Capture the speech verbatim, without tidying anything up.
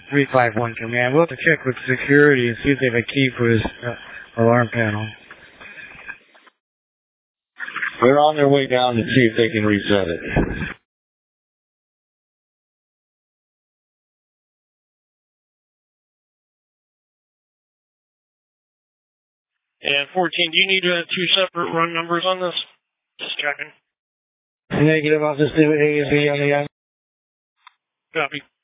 three five one command. We'll have to check with security and see if they have a key for this uh, alarm panel. They're on their way down to see if they can reset it. And fourteen, do you need uh, two separate run numbers on this? Just checking. Negative, I'll just do A and B on the end. Copy.